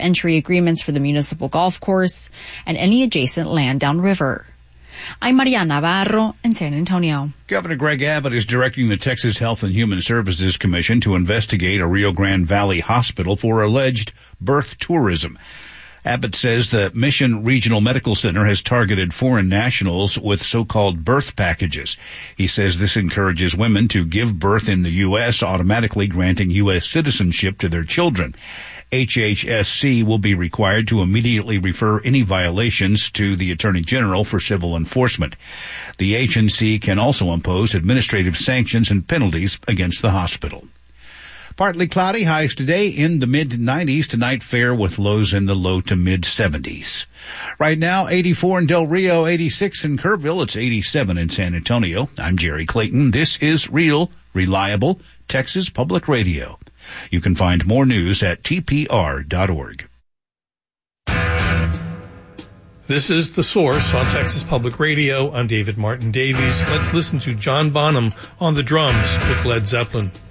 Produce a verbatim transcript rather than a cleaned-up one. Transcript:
entry agreements for the municipal golf course and any adjacent land downriver. I'm Maria Navarro in San Antonio. Governor Greg Abbott is directing the Texas Health and Human Services Commission to investigate a Rio Grande Valley hospital for alleged birth tourism. Abbott says the Mission Regional Medical Center has targeted foreign nationals with so-called birth packages. He says this encourages women to give birth in the U S, automatically granting U S citizenship to their children. H H S C will be required to immediately refer any violations to the Attorney General for civil enforcement. The agency can also impose administrative sanctions and penalties against the hospital. Partly cloudy, highs today in the mid nineties. Tonight fair with lows in the low to mid seventies. Right now, eighty-four in Del Rio, eighty-six in Kerrville. It's eighty-seven in San Antonio. I'm Jerry Clayton. This is Real, Reliable Texas Public Radio. You can find more news at T P R dot org. This is The Source on Texas Public Radio. I'm David Martin Davies. Let's listen to John Bonham on the drums with Led Zeppelin.